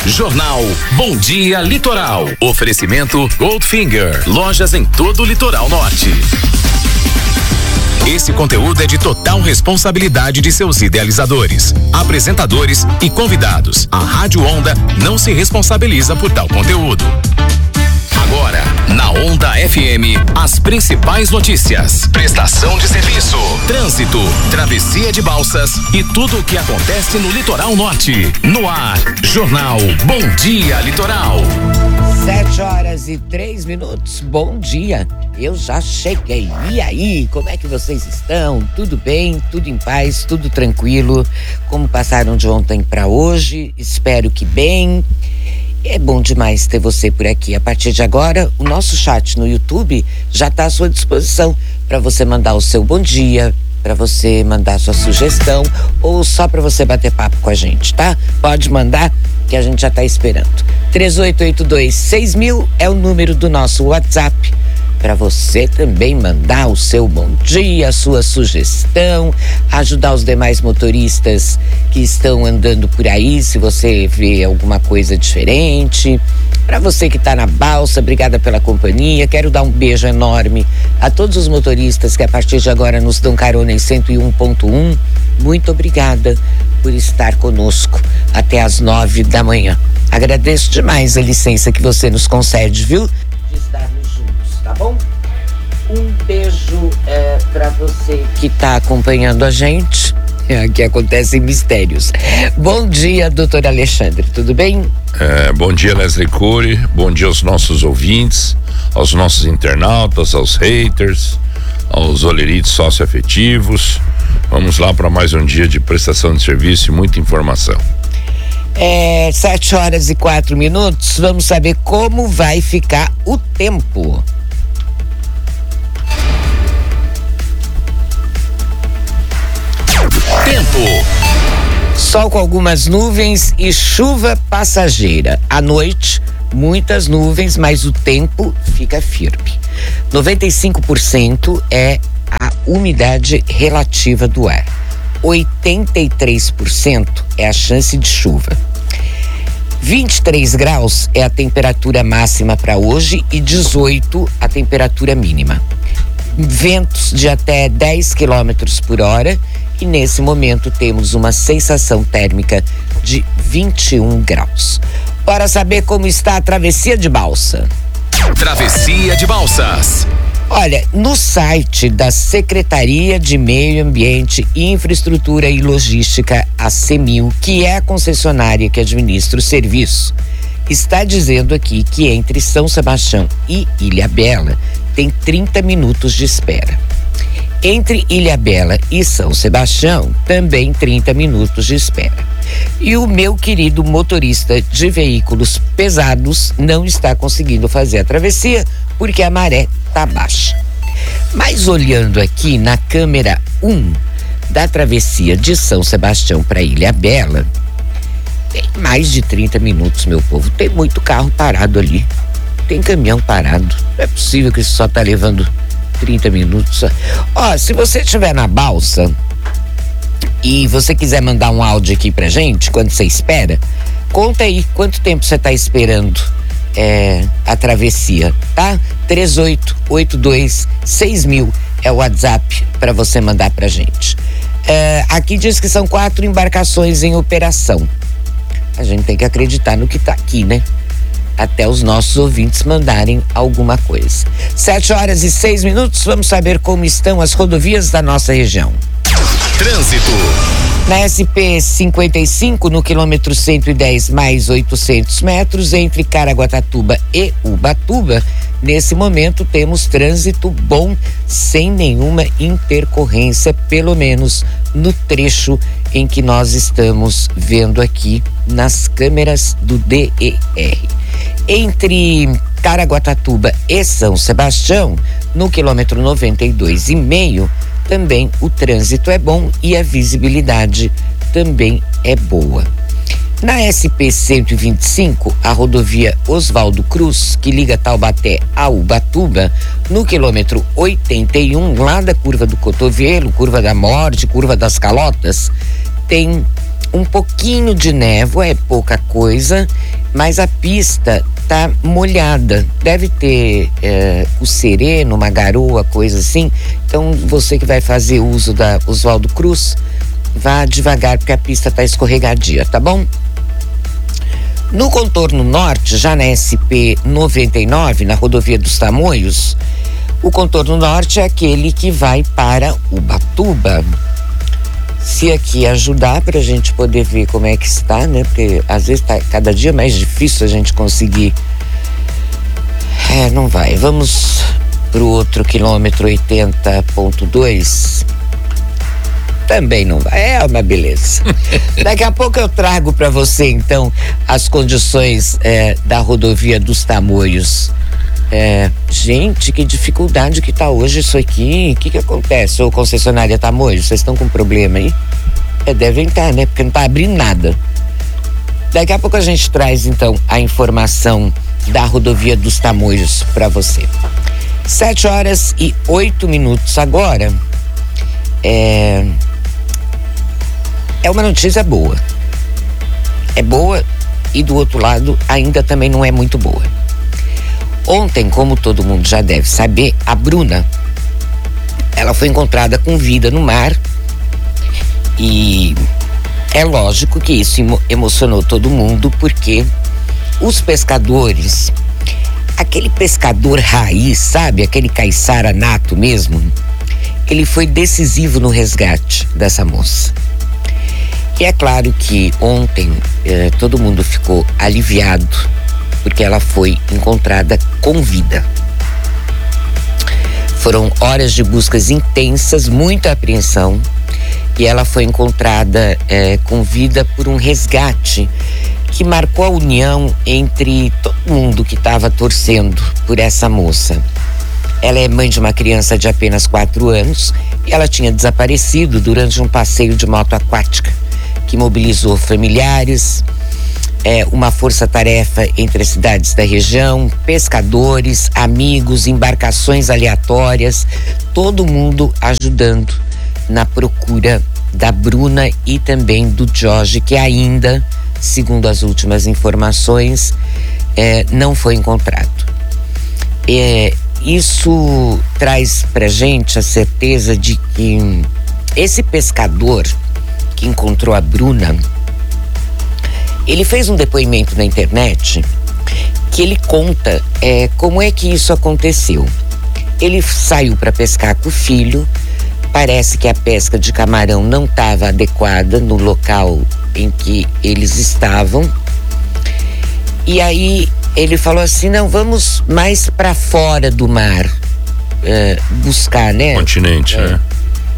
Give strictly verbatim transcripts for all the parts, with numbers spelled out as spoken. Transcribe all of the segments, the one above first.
Jornal Bom Dia Litoral. Oferecimento Goldfinger. Lojas em todo o litoral norte. Esse conteúdo é de total responsabilidade de seus idealizadores, apresentadores e convidados. A Rádio Onda não se responsabiliza por tal conteúdo. Agora, na Onda F M, as principais notícias, prestação de serviço, trânsito, travessia de balsas e tudo o que acontece no litoral norte. No ar, Jornal Bom Dia Litoral. Sete horas e três minutos, bom dia, eu já cheguei. E aí, como é que vocês estão? Tudo bem? Tudo em paz? Tudo tranquilo? Como passaram de ontem para hoje? Espero que bem. É bom demais ter você por aqui. A partir de agora, o nosso chat no YouTube já está à sua disposição para você mandar o seu bom dia, para você mandar a sua sugestão ou só para você bater papo com a gente, tá? Pode mandar que a gente já está esperando. três oito oito dois seis mil é o número do nosso WhatsApp para você também mandar o seu bom dia, a sua sugestão, ajudar os demais motoristas que estão andando por aí, se você vê alguma coisa diferente. Para você que está na balsa, obrigada pela companhia. Quero dar um beijo enorme a todos os motoristas que a partir de agora nos dão carona em cento e um ponto um. Muito obrigada por estar conosco até às nove da manhã. Agradeço demais a licença que você nos concede, viu? De estarmos juntos, tá bom? Um beijo é, para você que está acompanhando a gente. Aqui acontecem mistérios. Bom dia, doutor Alexandre, tudo bem? É, bom dia, Leslie Cury, bom dia aos nossos ouvintes, aos nossos internautas, aos haters, aos olerites socioafetivos. Vamos lá para mais um dia de prestação de serviço e muita informação. É, sete horas e quatro minutos, vamos saber como vai ficar o tempo. Tempo. Sol com algumas nuvens e chuva passageira. À noite, muitas nuvens, mas o tempo fica firme. noventa e cinco por cento é a umidade relativa do ar. oitenta e três por cento é a chance de chuva. vinte e três graus é a temperatura máxima para hoje e dezoito a temperatura mínima. Ventos de até dez quilômetros por hora e nesse momento temos uma sensação térmica de vinte e um graus. Para saber como está a travessia de balsa. Travessia de balsas. Olha, no site da Secretaria de Meio Ambiente, Infraestrutura e Logística, a CEMIL, que é a concessionária que administra o serviço, está dizendo aqui que entre São Sebastião e Ilhabela tem trinta minutos de espera. Entre Ilhabela e São Sebastião, também trinta minutos de espera. E o meu querido motorista de veículos pesados não está conseguindo fazer a travessia porque a maré está baixa. Mas olhando aqui na câmera um da travessia de São Sebastião para Ilhabela, tem mais de trinta minutos, meu povo. Tem muito carro parado ali. Tem caminhão parado. Não é possível que isso só está levando trinta minutos. Ó, se você estiver na balsa e você quiser mandar um áudio aqui pra gente, quando você espera, conta aí quanto tempo você tá esperando é, a travessia, tá? três oito oito dois seis mil é o WhatsApp para você mandar pra gente. É, aqui diz que são quatro embarcações em operação. A gente tem que acreditar no que tá aqui, né? Até os nossos ouvintes mandarem alguma coisa. Sete horas e seis minutos, vamos saber como estão as rodovias da nossa região. Trânsito. Na S P cinquenta e cinco, no quilômetro cento e dez mais oitocentos metros, entre Caraguatatuba e Ubatuba, nesse momento temos trânsito bom, sem nenhuma intercorrência, pelo menos no trecho em que nós estamos vendo aqui nas câmeras do D E R. Entre Caraguatatuba e São Sebastião, no quilômetro noventa e dois e meio, também o trânsito é bom e a visibilidade também é boa. Na S P cento e vinte e cinco, a rodovia Oswaldo Cruz, que liga Taubaté a Ubatuba, no quilômetro oitenta e um, lá da Curva do Cotovelo, Curva da Morte, Curva das Calotas, tem um pouquinho de névoa, é pouca coisa, mas a pista tá molhada. Deve ter é, o sereno, uma garoa, coisa assim. Então, você que vai fazer uso da Oswaldo Cruz, vá devagar, porque a pista tá escorregadia, tá bom? No contorno norte, já na S P noventa e nove, na rodovia dos Tamoios, o contorno norte é aquele que vai para Ubatuba. Se aqui ajudar para a gente poder ver como é que está, né? Porque às vezes tá cada dia mais difícil a gente conseguir. É, não vai. Vamos pro outro quilômetro oitenta ponto dois. Também não vai. É uma beleza. Daqui a pouco eu trago para você, então, as condições é, da rodovia dos Tamoios. É, gente, que dificuldade que tá hoje isso aqui. O que que acontece? Ô, concessionária Tamoios, vocês estão com problema aí? É, devem estar, né? Porque não tá abrindo nada. Daqui a pouco a gente traz, então, a informação da rodovia dos Tamoios para você. Sete horas e oito minutos agora. É... É uma notícia boa. É boa e do outro lado ainda também não é muito boa. Ontem, como todo mundo já deve saber, a Bruna, ela foi encontrada com vida no mar e é lógico que isso emocionou todo mundo, porque os pescadores, aquele pescador raiz, sabe, aquele caiçara nato mesmo, ele foi decisivo no resgate dessa moça. E é claro que ontem eh, todo mundo ficou aliviado, porque ela foi encontrada com vida. Foram horas de buscas intensas, muita apreensão, e ela foi encontrada eh, com vida por um resgate que marcou a união entre todo mundo que estava torcendo por essa moça. Ela é mãe de uma criança de apenas quatro anos e ela tinha desaparecido durante um passeio de moto aquática que mobilizou familiares, é, uma força-tarefa entre as cidades da região, pescadores, amigos, embarcações aleatórias, todo mundo ajudando na procura da Bruna e também do Jorge, que ainda, segundo as últimas informações, é, não foi encontrado. É, isso traz pra gente a certeza de que esse pescador que encontrou a Bruna, ele fez um depoimento na internet que ele conta é, como é que isso aconteceu. Ele saiu para pescar com o filho, parece que a pesca de camarão não estava adequada no local em que eles estavam, e aí ele falou assim, não, vamos mais para fora do mar é, buscar, né? Continente, é. né?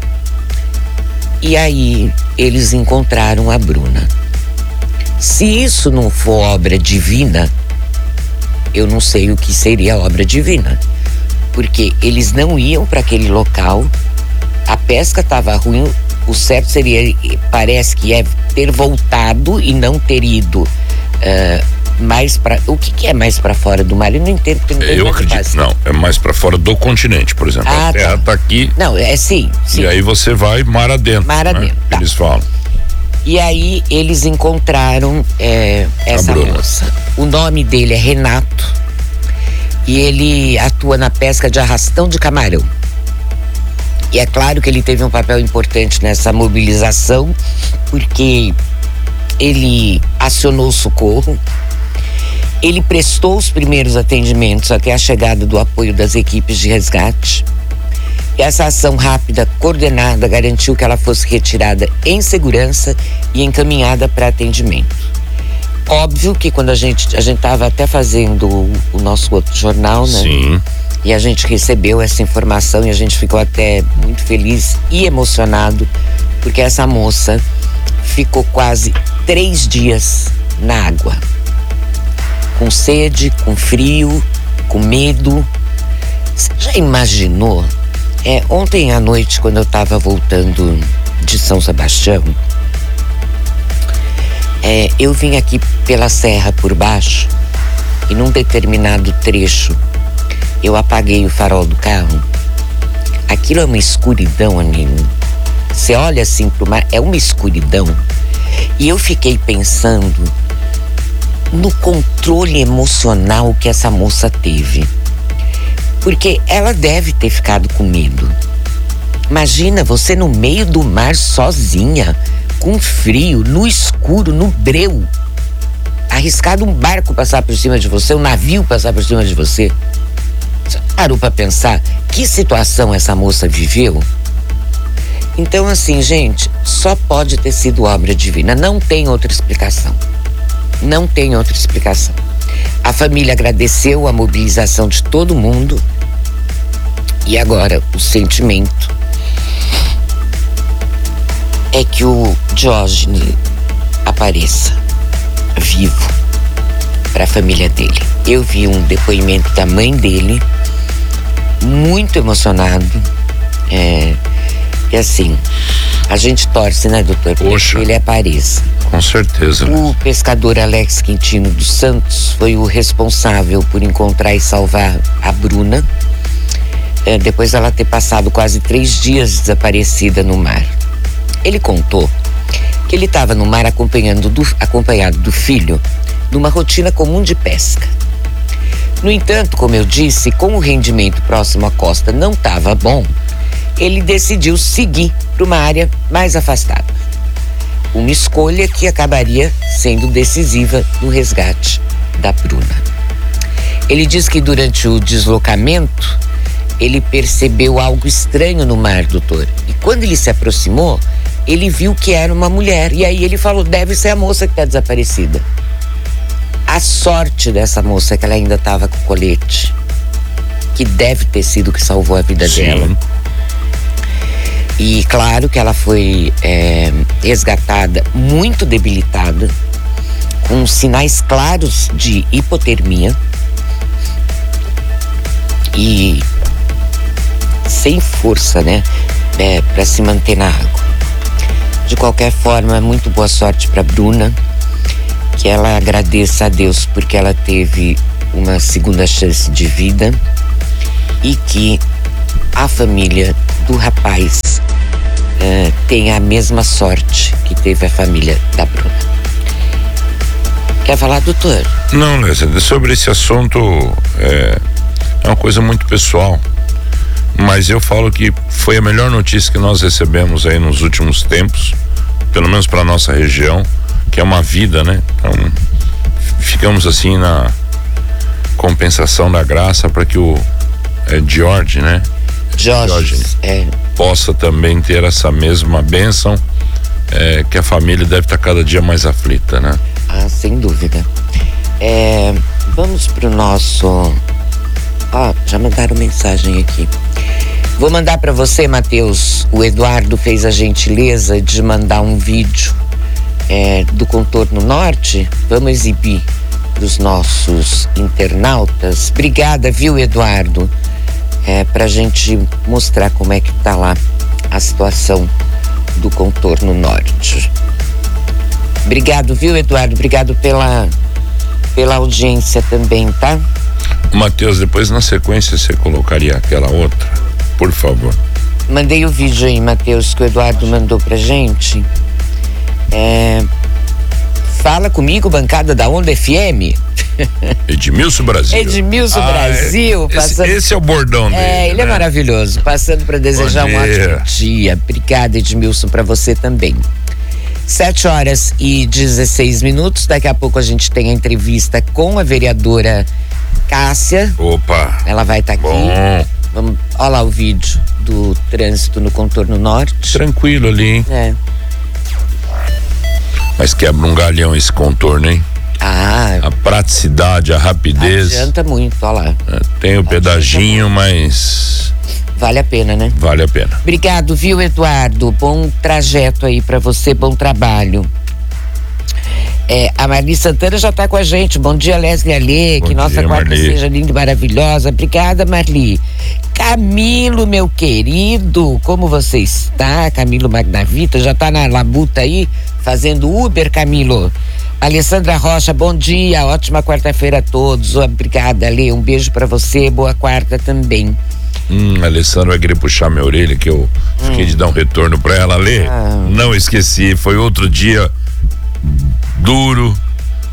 E aí eles encontraram a Bruna. Se isso não for obra divina, eu não sei o que seria obra divina, porque eles não iam para aquele local, a pesca estava ruim, o certo seria, parece que é ter voltado e não ter ido uh, mais para, o que, que é mais para fora do mar? Eu não entendo. Não eu acredito, não, é mais para fora do continente, por exemplo. Ah, a terra tá. tá aqui. Não, é sim, sim. E aí você vai mar adentro. Mar adentro. Né? Tá. Eles falam. E aí eles encontraram é, essa moça. O nome dele é Renato e ele atua na pesca de arrastão de camarão. E é claro que ele teve um papel importante nessa mobilização, porque ele acionou o socorro, ele prestou os primeiros atendimentos até a chegada do apoio das equipes de resgate. E essa ação rápida, coordenada, garantiu que ela fosse retirada em segurança e encaminhada para atendimento. Óbvio que quando a gente a gente estava até fazendo o, o nosso outro jornal, né? Sim. E a gente recebeu essa informação e a gente ficou até muito feliz e emocionado, porque essa moça ficou quase três dias na água, com sede, com frio, com medo. Você já imaginou? É, ontem à noite, quando eu estava voltando de São Sebastião, é, eu vim aqui pela serra por baixo e num determinado trecho eu apaguei o farol do carro. Aquilo é uma escuridão, amigo. Você olha assim pro mar, é uma escuridão. E eu fiquei pensando no controle emocional que essa moça teve. Porque ela deve ter ficado com medo. Imagina você no meio do mar sozinha, com frio, no escuro, no breu. Arriscado um barco passar por cima de você, um navio passar por cima de você. Você parou pra pensar que situação essa moça viveu? Então, assim, gente, só pode ter sido obra divina. Não tem outra explicação. Não tem outra explicação. A família agradeceu a mobilização de todo mundo. E agora, o sentimento é que o Diógenes apareça vivo para a família dele. Eu vi um depoimento da mãe dele, muito emocionado. É, e assim, a gente torce, né, doutor? Poxa, que ele apareça. Com certeza. O pescador Alex Quintino dos Santos foi o responsável por encontrar e salvar a Bruna, é, depois dela ter passado quase três dias desaparecida no mar. Ele contou que ele estava no mar acompanhando do, acompanhado do filho numa rotina comum de pesca. No entanto, como eu disse, como o rendimento próximo à costa não estava bom, ele decidiu seguir para uma área mais afastada. Uma escolha que acabaria sendo decisiva no resgate da Bruna. Ele diz que durante o deslocamento, ele percebeu algo estranho no mar, doutor. E quando ele se aproximou, ele viu que era uma mulher. E aí ele falou, deve ser a moça que está desaparecida. A sorte dessa moça é que ela ainda estava com o colete, que deve ter sido o que salvou a vida Sim. dela. E claro que ela foi é, resgatada muito debilitada, com sinais claros de hipotermia e sem força, né, é, para se manter na água. De qualquer forma, muito boa sorte para Bruna, que ela agradeça a Deus porque ela teve uma segunda chance de vida e que a família do rapaz uh, tenha a mesma sorte que teve a família da Bruna. Quer falar, doutor? Não, Lésia, sobre esse assunto é, é uma coisa muito pessoal, mas eu falo que foi a melhor notícia que nós recebemos aí nos últimos tempos, pelo menos para nossa região, que é uma vida, né? Então, ficamos assim na compensação da graça para que o é, George, né? Jorge, é. possa também ter essa mesma bênção, é, que a família deve estar cada dia mais aflita, né? Ah, sem dúvida. É, vamos pro nosso... Ó, já mandaram mensagem aqui. Vou mandar para você, Matheus. O Eduardo fez a gentileza de mandar um vídeo é, do contorno norte. Vamos exibir para os nossos internautas. Obrigada, viu, Eduardo? É, pra gente mostrar como é que tá lá a situação do contorno norte. Obrigado, viu, Eduardo? Obrigado pela, pela audiência também, tá? Matheus, depois na sequência você colocaria aquela outra, por favor. Mandei o vídeo aí, Matheus, que o Eduardo mandou pra gente. É... Fala comigo, bancada da Onda F M. Edmilson Brasil. Edmilson ah, Brasil. Esse, passando... esse é o bordão dele. É, ele né? é maravilhoso. Passando para desejar um ótimo dia. Obrigada, Edmilson, para você também. Sete horas e dezesseis minutos. Daqui a pouco a gente tem a entrevista com a vereadora Cássia. Opa. Ela vai estar tá aqui. Bom. Vamos, olha lá o vídeo do trânsito no contorno norte. Tranquilo ali, hein? É. Mas quebra um galhão esse contorno, hein? Ah, a praticidade, a rapidez. Adianta muito, olha lá. É, tem o pedaginho, mas vale a pena, né? Vale a pena. Obrigado, viu, Eduardo? Bom trajeto aí pra você, bom trabalho. É, a Marli Santana já tá com a gente. Bom dia, Leslie Alê. Bom que nossa dia, quarta Marli. seja linda e maravilhosa. Obrigada, Marli. Camilo, meu querido, como você está? Camilo Magnavita, já tá na labuta aí, fazendo Uber, Camilo. Alessandra Rocha, bom dia, ótima quarta-feira a todos. Obrigada, Alê, um beijo pra você, boa quarta também. Hum, a Alessandra vai querer puxar minha orelha, que eu hum. fiquei de dar um retorno pra ela, Alê. Ah. Não esqueci, foi outro dia duro,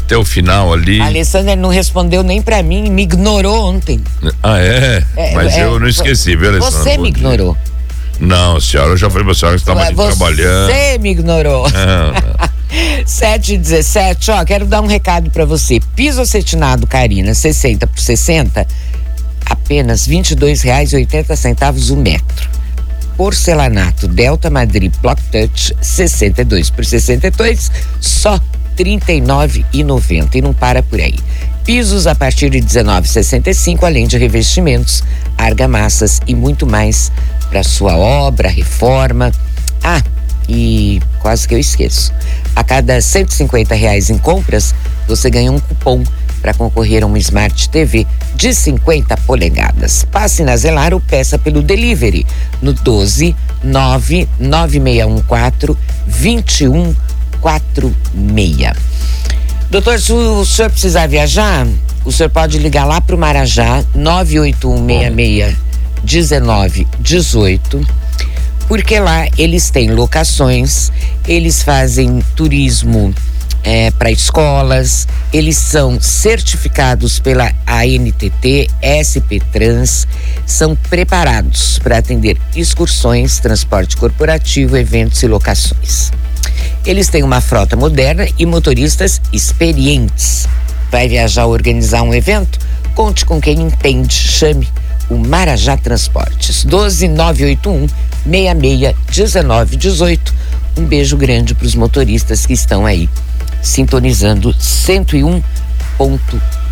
até o final ali. A Alessandra não respondeu nem pra mim, me ignorou ontem. Ah, é? é Mas é, eu não esqueci, viu, Alessandra? Você me ignorou. Não, senhora, eu já falei pra senhora que estava ali trabalhando. Você me ignorou. Não, não. sete e dezessete, ó, quero dar um recado pra você. Piso acetinado Carina, sessenta por sessenta, apenas vinte e dois reais e oitenta centavos o metro. Porcelanato Delta Madrid Block Touch, sessenta e dois por sessenta e dois, só trinta e nove reais e noventa centavos, e não para por aí. Pisos a partir de dezenove reais e sessenta e cinco centavos, além de revestimentos, argamassas e muito mais para sua obra, reforma. Ah, e quase que eu esqueço. A cada cento e cinquenta reais em compras, você ganha um cupom para concorrer a uma Smart T V de cinquenta polegadas. Passe na Zelar ou peça pelo delivery no doze nove nove seis um quatro dois um quatro seis. Doutor, se o senhor precisar viajar, o senhor pode ligar lá para o Marajá, nove oito um seis seis um nove um oito, porque lá eles têm locações, eles fazem turismo é, para escolas, eles são certificados pela A N T T, S P Trans, são preparados para atender excursões, transporte corporativo, eventos e locações. Eles têm uma frota moderna e motoristas experientes. Vai viajar ou organizar um evento? Conte com quem entende. Chame o Marajá Transportes. doze nove oito um seis seis um nove um oito. Um beijo grande para os motoristas que estão aí sintonizando cento e um ponto um.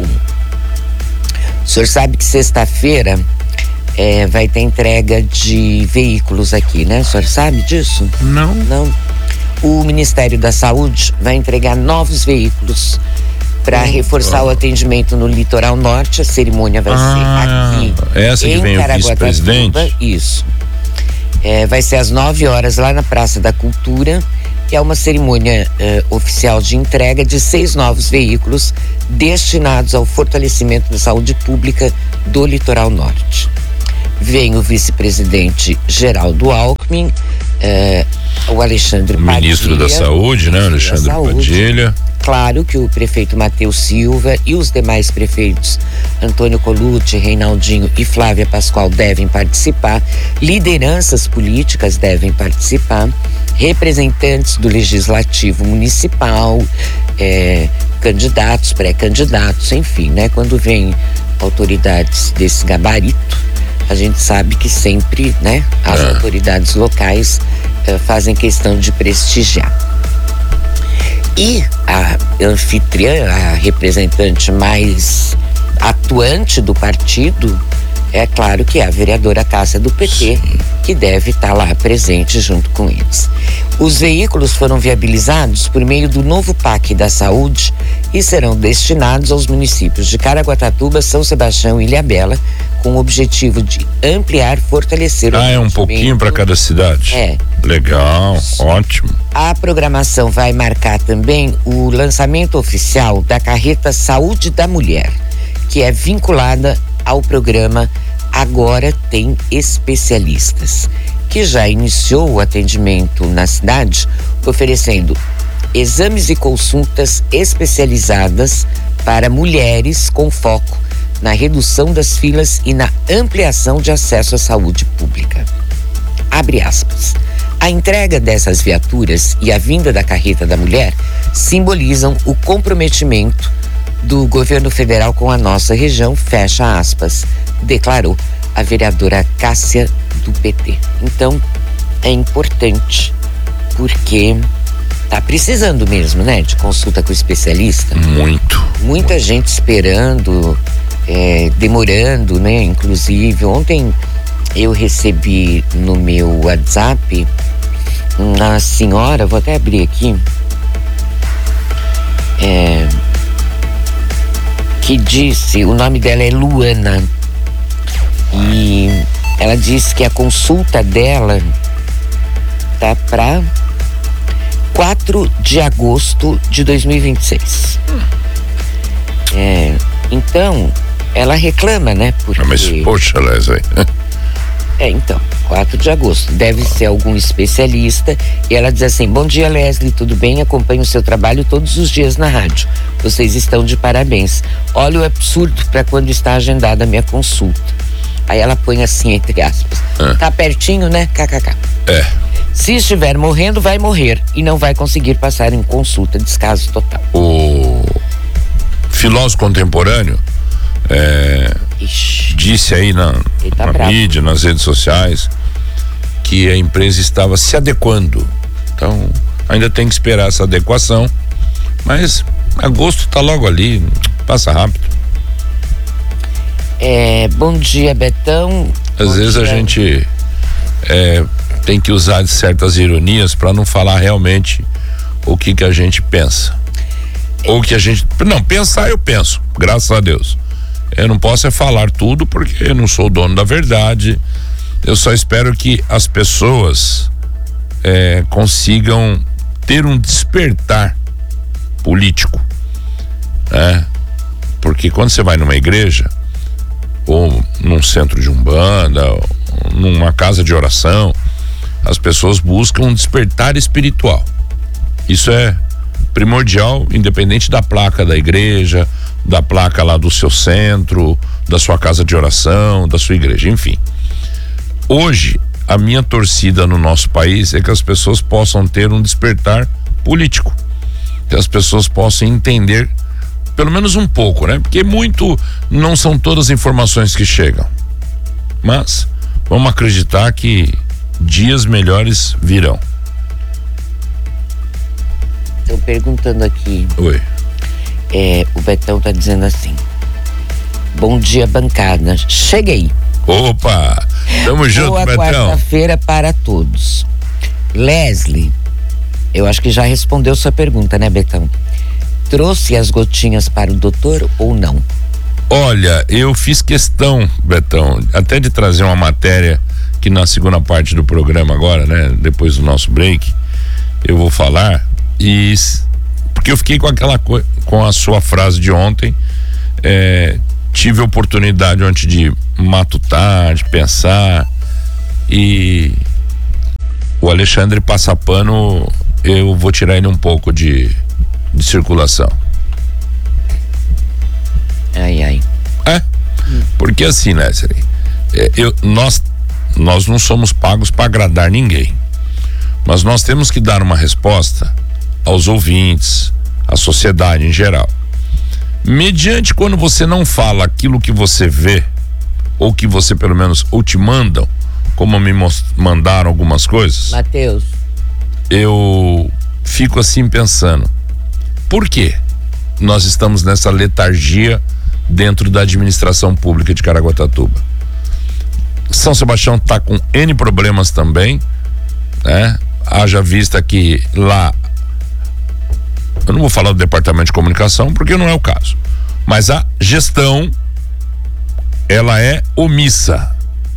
O senhor sabe que sexta-feira é, vai ter entrega de veículos aqui, né? O senhor sabe disso? Não. Não. O Ministério da Saúde vai entregar novos veículos para reforçar o atendimento no litoral norte. A cerimônia vai ah, ser aqui essa em que vem o vice-presidente. Isso. É, vai ser às nove horas lá na Praça da Cultura. É uma cerimônia eh, oficial de entrega de seis novos veículos destinados ao fortalecimento da saúde pública do litoral norte. Vem o vice-presidente Geraldo Alckmin, eh, o Alexandre Padilha. Ministro da Saúde, né? Alexandre Padilha. Claro que o prefeito Matheus Silva e os demais prefeitos Antônio Colucci, Reinaldinho e Flávia Pascoal devem participar, lideranças políticas devem participar, representantes do Legislativo Municipal, eh, candidatos, pré-candidatos, enfim, né? Quando vem autoridades desse gabarito, a gente sabe que sempre, né, as é. autoridades locais eh, fazem questão de prestigiar. E a anfitriã, a representante mais atuante do partido, é claro que é a vereadora Cássia do P T, Sim. que deve estar lá presente junto com eles. Os veículos foram viabilizados por meio do novo P A C da Saúde e serão destinados aos municípios de Caraguatatuba, São Sebastião e Ilhabela, com o objetivo de ampliar, fortalecer o Ah, é um pouquinho para cada cidade? É. Legal, ótimo. A programação vai marcar também o lançamento oficial da carreta Saúde da Mulher, que é vinculada ao programa Agora Tem Especialistas, que já iniciou o atendimento na cidade, oferecendo exames e consultas especializadas para mulheres com foco na redução das filas e na ampliação de acesso à saúde pública. Abre aspas. A entrega dessas viaturas e a vinda da carreta da mulher simbolizam o comprometimento do governo federal com a nossa região, fecha aspas, declarou a vereadora Cássia do P T. Então, é importante, porque tá precisando mesmo, né, de consulta com o especialista. Muito. Muita muito. gente esperando, é, demorando, né, inclusive, ontem eu recebi no meu WhatsApp uma senhora, vou até abrir aqui, é, que disse, o nome dela é Luana, e ela disse que a consulta dela tá para quatro de agosto de dois mil e vinte e seis. É, então, ela reclama, né? Porque... Mas, poxa, Leslie. É, então, quatro de agosto. Deve ser algum especialista. E ela diz assim: bom dia, Leslie, tudo bem? Acompanho o seu trabalho todos os dias na rádio. Vocês estão de parabéns. Olha o absurdo para quando está agendada a minha consulta. Aí ela põe assim, entre aspas. Ah. Tá pertinho, né? K K K. É. Se estiver morrendo, vai morrer. E não vai conseguir passar em consulta. Descaso total. O filósofo contemporâneo é, disse aí na, tá na mídia, nas redes sociais, que a empresa estava se adequando. Então, ainda tem que esperar essa adequação, mas agosto tá logo ali, passa rápido. É, bom dia, Betão. Às bom vezes dia. A gente é, tem que usar de certas ironias para não falar realmente o que que a gente pensa. É. Ou que a gente, não, pensar eu penso, graças a Deus. Eu não posso é falar tudo porque eu não sou o dono da verdade. Eu só espero que as pessoas é, consigam ter um despertar político, né? Porque quando você vai numa igreja ou num centro de umbanda, ou numa casa de oração, as pessoas buscam um despertar espiritual. Isso é primordial, independente da placa da igreja, da placa lá do seu centro, da sua casa de oração, da sua igreja, enfim. Hoje, a minha torcida no nosso país é que as pessoas possam ter um despertar político, que as pessoas possam entender pelo menos um pouco, né? Porque muito não são todas as informações que chegam, mas vamos acreditar que dias melhores virão. Estou perguntando aqui. Oi. É, o Betão tá dizendo assim: bom dia, bancada. Cheguei. Opa! Tamo junto, Boa Betão. quarta-feira para todos. Leslie, eu acho que já respondeu sua pergunta, né, Betão? Trouxe as gotinhas para o doutor ou não? Olha, eu fiz questão, Betão, até de trazer uma matéria que na segunda parte do programa agora, né, depois do nosso break, eu vou falar, e porque eu fiquei com aquela co- com a sua frase de ontem, é, tive a oportunidade antes de matutar, de pensar, e o Alexandre Passapano, eu vou tirar ele um pouco de, de circulação. Ai, ai. É, hum. Porque assim, né, Siri, é, eu, nós, nós não somos pagos para agradar ninguém, mas nós temos que dar uma resposta aos ouvintes, à sociedade em geral. Mediante quando você não fala aquilo que você vê, ou que você pelo menos, ou te mandam, como me most- mandaram algumas coisas. Mateus. Eu fico assim pensando, por quê nós estamos nessa letargia dentro da administração pública de Caraguatatuba? São Sebastião está com N problemas também, né? Haja vista que lá, eu não vou falar do departamento de comunicação porque não é o caso, mas a gestão, ela é omissa.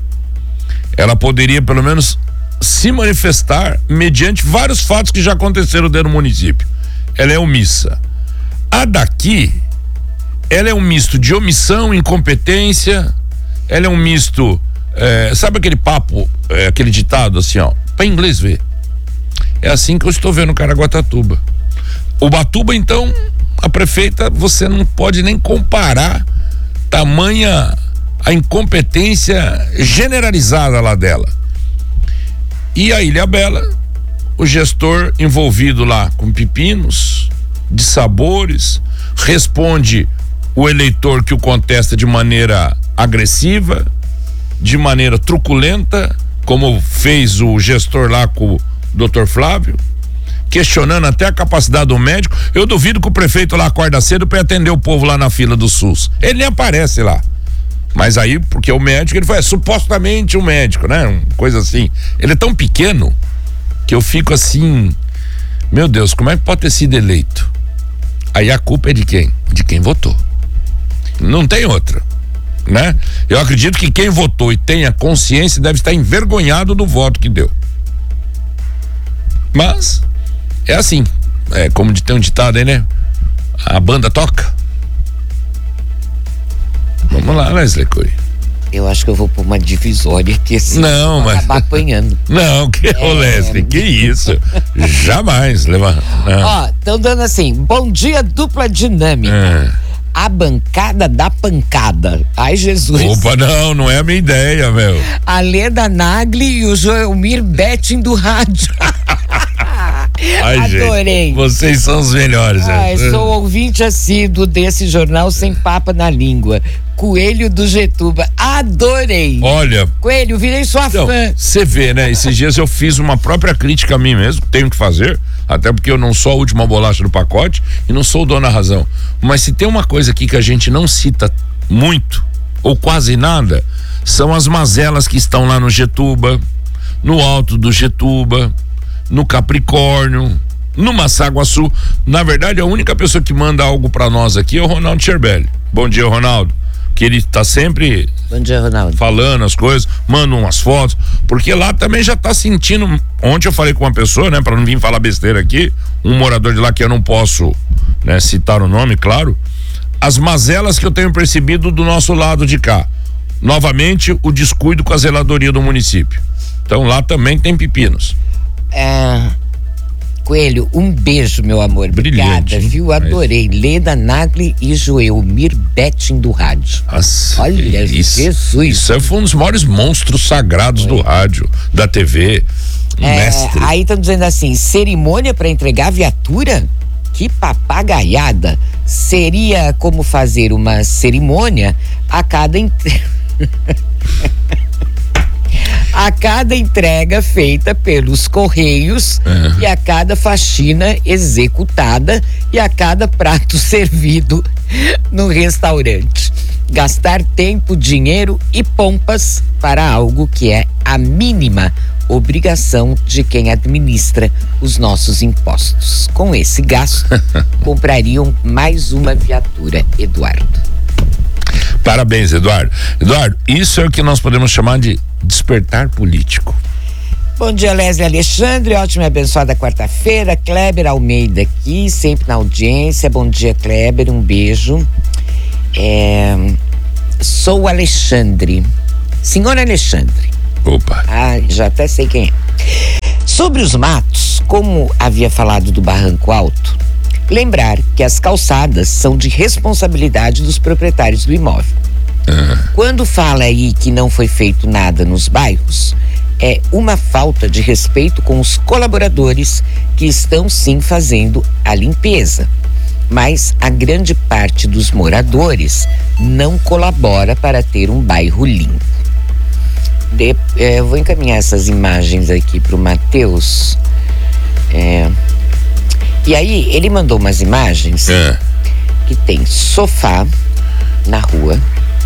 Ela poderia pelo menos se manifestar mediante vários fatos que já aconteceram dentro do município. Ela é omissa. A daqui, ela é um misto de omissão, incompetência, ela é um misto, é, sabe aquele papo, é, aquele ditado assim, ó, para inglês ver. É assim que eu estou vendo Caraguatatuba. Ubatuba, então, a prefeita, você não pode nem comparar tamanha a incompetência generalizada lá dela. E a Ilhabela, o gestor envolvido lá com pepinos de sabores, responde o eleitor que o contesta de maneira agressiva, de maneira truculenta, como fez o gestor lá com o doutor Flávio, questionando até a capacidade do médico. Eu duvido que o prefeito lá acorda cedo para atender o povo lá na fila do SUS. Ele nem aparece lá. Mas aí, porque o médico, ele foi é, supostamente um médico, né? Uma coisa assim. Ele é tão pequeno que eu fico assim, meu Deus, como é que pode ter sido eleito? Aí a culpa é de quem? De quem votou. Não tem outra, né? Eu acredito que quem votou e tenha consciência deve estar envergonhado do voto que deu. Mas é assim, é como tem um ditado aí, né? A banda toca. Vamos lá, Leslie Cury. Eu acho que eu vou pôr uma divisória aqui assim. Não, mas. Acabar apanhando. Não, que, é... ô Leslie, que isso? Jamais. Leva... Ó, estão dando assim, bom dia, dupla dinâmica. É. A bancada da pancada. Ai, Jesus. Opa, não, não é a minha ideia, meu. A Leda Nagli e o Joelmir Betting do rádio. Ai, adorei. Gente, vocês são os melhores. Ai, gente. Sou ouvinte assíduo desse jornal sem papa na língua. Coelho do Getuba. Adorei. Olha. Coelho, virei sua então, fã. Você vê, né? Esses dias eu fiz uma própria crítica a mim mesmo. Tenho que fazer. Até porque eu não sou a última bolacha do pacote e não sou o dono da razão. Mas se tem uma coisa aqui que a gente não cita muito, ou quase nada, são as mazelas que estão lá no Getuba, no alto do Getuba, no Capricórnio, no Massaguaçu. Na verdade, a única pessoa que manda algo pra nós aqui é o Ronaldo Cherbelli. Bom dia, Ronaldo. Que ele tá sempre Bom dia, Ronaldo. falando as coisas, manda umas fotos, porque lá também já tá sentindo. Ontem eu falei com uma pessoa, né, pra não vir falar besteira aqui, um morador de lá que eu não posso, né, citar o nome, claro, as mazelas que eu tenho percebido do nosso lado de cá. Novamente, o descuido com a zeladoria do município. Então lá também tem pepinos. É... Coelho, um beijo, meu amor. Brilhante. Obrigada, viu? Adorei. Mas... Leda Nagli e Joelmir Betting do rádio. Nossa, olha, isso, Jesus. Isso foi um dos maiores monstros sagrados Foi. do rádio, da T V. Um é, mestre. Aí estão dizendo assim, cerimônia para entregar a viatura? Que papagaiada. Seria como fazer uma cerimônia a cada... Entre... a cada entrega feita pelos Correios uhum. e a cada faxina executada e a cada prato servido no restaurante. Gastar tempo, dinheiro e pompas para algo que é a mínima obrigação de quem administra os nossos impostos. Com esse gasto, comprariam mais uma viatura, Eduardo. Parabéns, Eduardo. Eduardo, isso é o que nós podemos chamar de despertar político. Bom dia, Leslie Alexandre, ótima e abençoada quarta-feira. Kleber Almeida aqui, sempre na audiência. Bom dia, Kleber, um beijo. É, sou o Alexandre, senhor Alexandre. Opa. Ah, já até sei quem é. Sobre os matos, como havia falado do Barranco Alto, lembrar que as calçadas são de responsabilidade dos proprietários do imóvel. Uhum. Quando fala aí que não foi feito nada nos bairros, é uma falta de respeito com os colaboradores que estão sim fazendo a limpeza. Mas a grande parte dos moradores não colabora para ter um bairro limpo. De, é, eu vou encaminhar essas imagens aqui para o Matheus. É, e aí, ele mandou umas imagens é. que tem sofá na rua.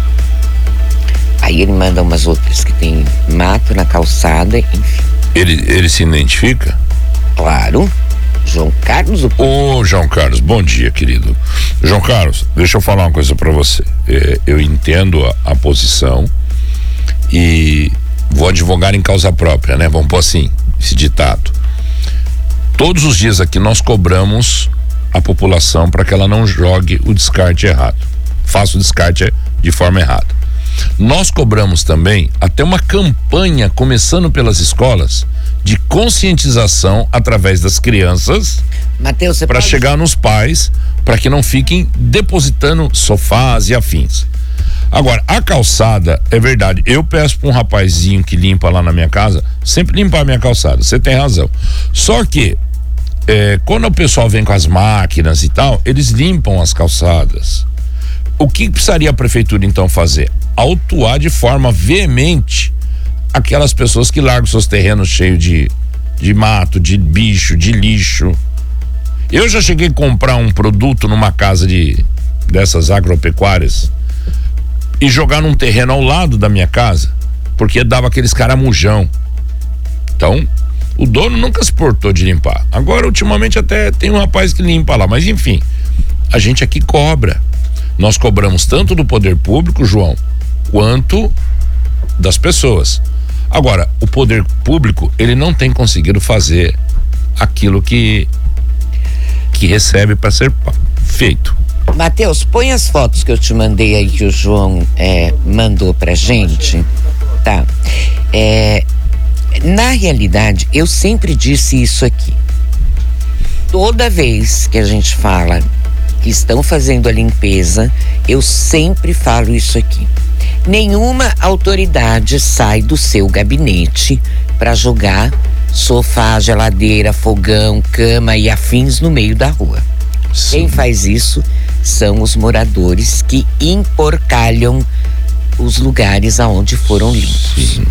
Aí ele manda umas outras que tem mato na calçada, enfim. Ele, ele se identifica? Claro. João Carlos. Ô, oh, João Carlos, bom dia, querido. João Carlos, deixa eu falar uma coisa pra você. É, eu entendo a, a posição e vou advogar em causa própria, né? Vamos pôr assim, esse ditado. Todos os dias aqui nós cobramos a população para que ela não jogue o descarte errado. Faça o descarte de forma errada. Nós cobramos também até uma campanha, começando pelas escolas, de conscientização através das crianças, Mateus, você para pode... chegar nos pais, para que não fiquem depositando sofás e afins. Agora, a calçada, é verdade, eu peço para um rapazinho que limpa lá na minha casa, sempre limpar a minha calçada, você tem razão. Só que, é, quando o pessoal vem com as máquinas e tal, eles limpam as calçadas. O que precisaria a prefeitura então fazer? Autuar de forma veemente aquelas pessoas que largam seus terrenos cheios de, de mato, de bicho, de lixo. Eu já cheguei a comprar um produto numa casa de dessas agropecuárias e jogar num terreno ao lado da minha casa, porque dava aqueles caramujão. Então, o dono nunca se portou de limpar. Agora, ultimamente, até tem um rapaz que limpa lá, mas enfim, a gente aqui cobra. Nós cobramos tanto do poder público, João, quanto das pessoas. Agora, o poder público, ele não tem conseguido fazer aquilo que que recebe para ser feito. Matheus, põe as fotos que eu te mandei aí, que o João é, mandou pra gente, tá? É, na realidade, eu sempre disse isso aqui. Toda vez que a gente fala que estão fazendo a limpeza, eu sempre falo isso aqui. Nenhuma autoridade sai do seu gabinete para jogar sofá, geladeira, fogão, cama e afins no meio da rua. Sim. Quem faz isso são os moradores que emporcalham os lugares aonde foram limpos. Sim.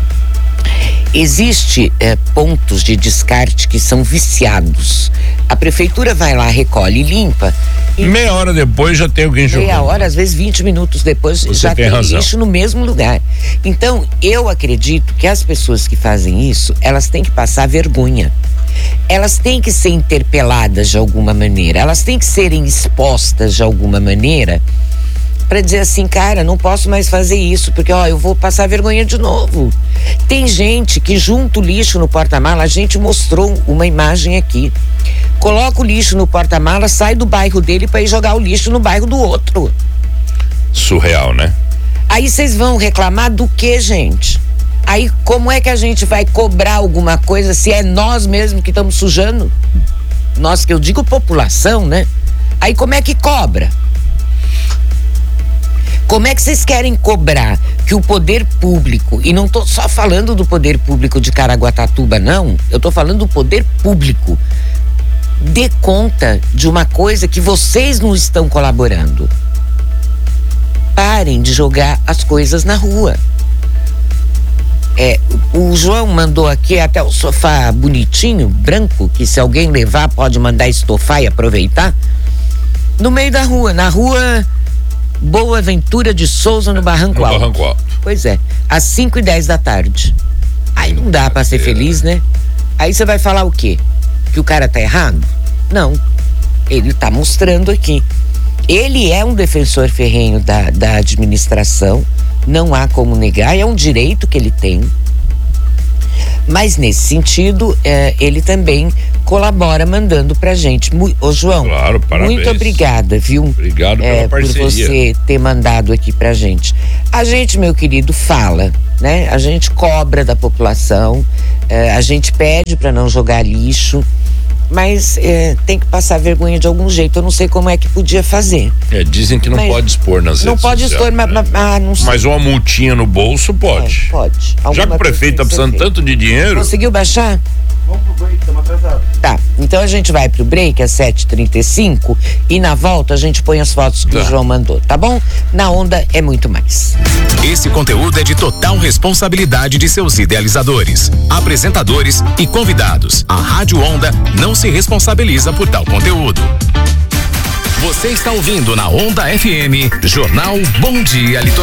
Existe eh, pontos de descarte que são viciados. A prefeitura vai lá, recolhe e limpa. E meia hora depois já tem alguém jogando. Meia hora, às vezes vinte minutos depois, Você já tem, tem lixo no mesmo lugar. Então, eu acredito que as pessoas que fazem isso, elas têm que passar vergonha. Elas têm que ser interpeladas de alguma maneira. Elas têm que serem expostas de alguma maneira para dizer assim, cara, não posso mais fazer isso, porque ó, eu vou passar vergonha de novo. Tem gente que junta o lixo no porta-mala, a gente mostrou uma imagem aqui. Coloca o lixo no porta-mala, sai do bairro dele para ir jogar o lixo no bairro do outro. Surreal, né? Aí vocês vão reclamar do que, gente? Aí como é que a gente vai cobrar alguma coisa se é nós mesmos que estamos sujando? Nós, que eu digo população, né? Aí como é que cobra? Como é que vocês querem cobrar que o poder público, e não tô só falando do poder público de Caraguatatuba, não, eu tô falando do poder público, dê conta de uma coisa que vocês não estão colaborando. Parem de jogar as coisas na rua. É, o João mandou aqui até o sofá bonitinho, branco, que se alguém levar pode mandar estofar e aproveitar, no meio da rua, na rua Boa Ventura de Souza, no Barranco no Alto. Barranco Alto. Pois é, às cinco e dez da tarde. Aí não dá pra ser feliz, né? Aí você vai falar o quê? Que o cara tá errado? Não, ele tá mostrando aqui. Ele é um defensor ferrenho da, da administração, não há como negar, é um direito que ele tem. Mas nesse sentido, é, ele também colabora mandando pra gente. Mu- Ô João, claro, parabéns. Muito obrigada, viu? Obrigado pela é, parceria. Por você ter mandado aqui pra gente. A gente, meu querido, fala, né? A gente cobra da população, é, a gente pede pra não jogar lixo, mas é, tem que passar vergonha de algum jeito. Eu não sei como é que podia fazer. É, dizem que não mas pode expor nas redes Não pode sociais, expor, né? mas, mas não sei. Mas uma multinha no bolso pode. É, pode. Já que Alguma o prefeito tá precisando tanto de dinheiro. Conseguiu baixar? Vamos pro break, estamos atrasados. Tá, então a gente vai pro break às sete e trinta e cinco e na volta a gente põe as fotos que tá. o João mandou, tá bom? Na Onda é muito mais. Esse conteúdo é de total responsabilidade de seus idealizadores, apresentadores e convidados. A Rádio Onda não se responsabiliza por tal conteúdo. Você está ouvindo na Onda F M, Jornal Bom Dia Litoral.